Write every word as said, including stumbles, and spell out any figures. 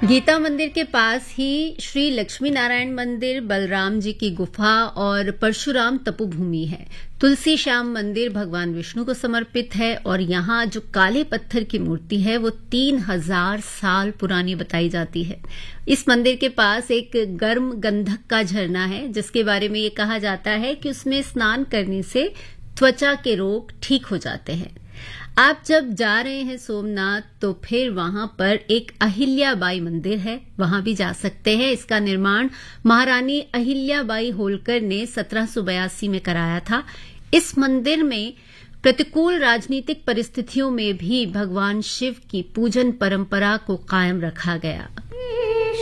गीता मंदिर के पास ही श्री लक्ष्मी नारायण मंदिर, बलराम जी की गुफा और परशुराम तपोभूमि है। तुलसी श्याम मंदिर भगवान विष्णु को समर्पित है और यहाँ जो काले पत्थर की मूर्ति है वो तीन हजार साल पुरानी बताई जाती है। इस मंदिर के पास एक गर्म गंधक का झरना है जिसके बारे में ये कहा जाता है कि उसमें स्नान करने से त्वचा के रोग ठीक हो जाते हैं। आप जब जा रहे हैं सोमनाथ तो फिर वहां पर एक अहिल्याबाई मंदिर है, वहां भी जा सकते हैं। इसका निर्माण महारानी अहिल्याबाई होलकर ने सत्रह सौ बयासी में कराया था। इस मंदिर में प्रतिकूल राजनीतिक परिस्थितियों में भी भगवान शिव की पूजन परंपरा को कायम रखा गया।